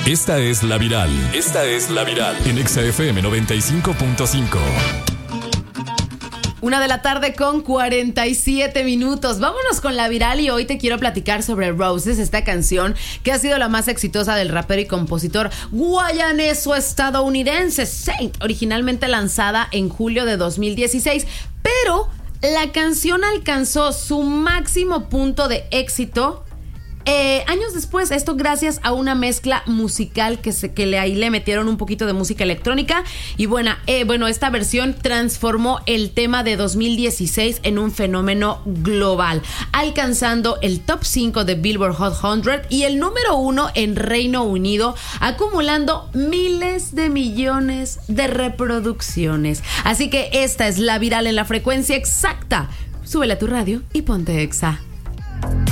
Esta es La Viral. Esta es La Viral. En Exa FM 95.5. 1:00 p.m. con 47 minutos. Vámonos con La Viral y hoy te quiero platicar sobre Roses, esta canción que ha sido la más exitosa del rapero y compositor guayaneso-estadounidense Saint, originalmente lanzada en julio de 2016, pero la canción alcanzó su máximo punto de éxito años después, esto gracias a una mezcla musical que ahí le metieron un poquito de música electrónica y bueno, esta versión transformó el tema de 2016 en un fenómeno global, alcanzando el top 5 de Billboard Hot 100 y el número 1 en Reino Unido, acumulando miles de millones de reproducciones. Así que esta es La Viral en la frecuencia exacta. Súbele a tu radio y ponte Exa.